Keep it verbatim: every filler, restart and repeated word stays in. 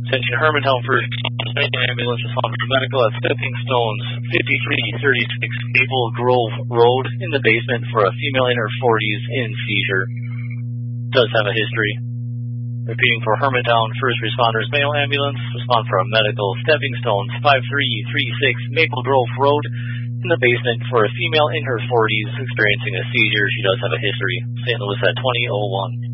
Attention Hermantown First Ambulance responded for medical at Stepping Stones, fifty-three thirty-six Maple Grove Road in the basement for a female in her forties in seizure. Does have a history. Repeating for Hermantown First Responders Male Ambulance, respond for a medical Stepping Stones, fifty-three thirty-six Maple Grove Road in the basement for a female in her forties experiencing a seizure. She does have a history. Saint Louis at twenty oh one.